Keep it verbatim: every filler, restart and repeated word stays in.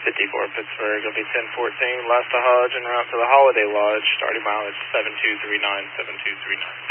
fifty-four Pittsburgh, it'll be ten fourteen, last to Hodge en route to the Holiday Lodge, starting mileage seven two three nine, seven two three nine.